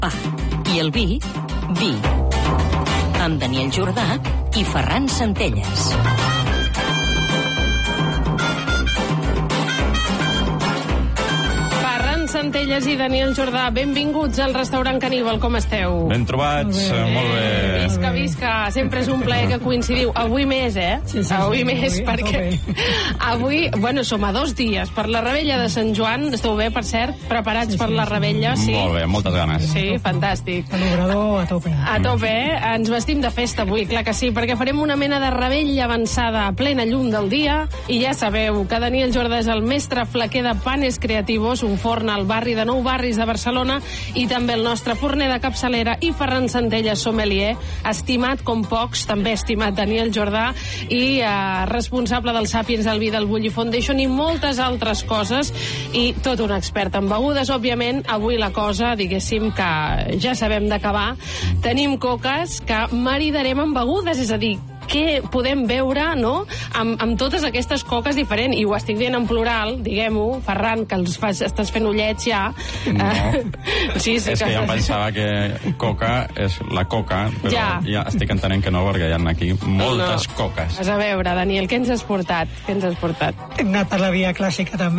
pa. I el vi, vi. Amb Daniel Jordà i Ferran Centelles. Centelles i Daniel Jordà, benvinguts al restaurant Caníbal, com esteu? Ben trobats, molt bé. Visca, visca, sempre és un plaer que coincidiu. Avui més, Sí, avui més, perquè avui, bueno, som a 2 dies per la Rebella de Sant Joan. Esteu bé, per cert? Preparats per la Rebella? Sí. Molt bé, moltes ganes. Sí, fantàstic. L'obrador a tope. A tope, ens vestim de festa avui, clar que sí, perquè farem una mena de rebella avançada a plena llum del dia, i ja sabeu que Daniel Jordà és el mestre flaquer de Panes Creativos, un forn al barri de Nou Barris de Barcelona, i també el nostre forner de capçalera, i Ferran Centelles, sommelier, estimat com pocs, també estimat Daniel Jordà, i responsable del Sapiens, el vi del Bulli Foundation i moltes altres coses, i tot un expert en begudes. Òbviament, avui la cosa, diguéssim, que ja sabem d'acabar, tenim coques que maridarem amb begudes, és a dir, què podem veure, no?, amb totes aquestes coques diferents. I ho estic dient en plural, diguem-ho, Ferran, que estàs fent ullets ja. No, sí, és que ja em pensava que coca és la coca, però ja estic entenent que no, perquè hi ha aquí moltes coques. Vas a veure, Daniel, què ens has portat? Què ens has portat? Hem anat per la via clàssica també.